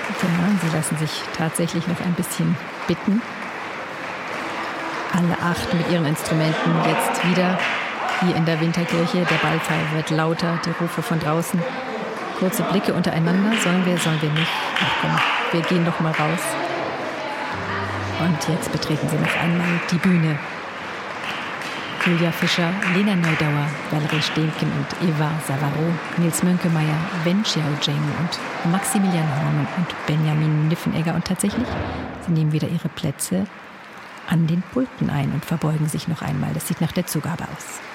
Ja, sie lassen sich tatsächlich noch ein bisschen bitten. Alle 8 mit ihren Instrumenten jetzt wieder hier in der Winterkirche. Der Ballfall wird lauter, die Rufe von draußen. Kurze Blicke untereinander. Sollen wir nicht? Ach komm, wir gehen doch mal raus. Und jetzt betreten sie noch einmal die Bühne. Julia Fischer, Lena Neudauer, Valerie Stehnken und Eva Savaro, Nils Mönkemeyer, Wen Xiaojing und Maximilian Horn und Benjamin Niffenegger. Und tatsächlich, sie nehmen wieder ihre Plätze an den Pulten ein und verbeugen sich noch einmal. Das sieht nach der Zugabe aus.